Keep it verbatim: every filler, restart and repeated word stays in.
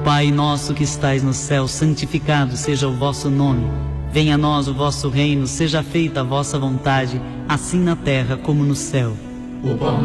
Pai nosso que estais no céu, santificado seja o vosso nome. Venha a nós o vosso reino, seja feita a vossa vontade, assim na terra como no céu. O pão